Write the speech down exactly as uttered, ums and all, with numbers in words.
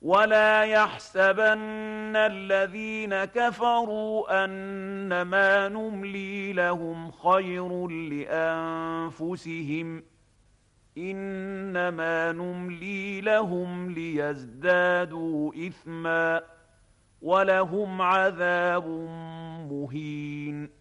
ولا يحسبن الذين كفروا أنما نملي لهم خير لأنفسهم إنما نملي لهم ليزدادوا إثما ولهم عذاب مهين.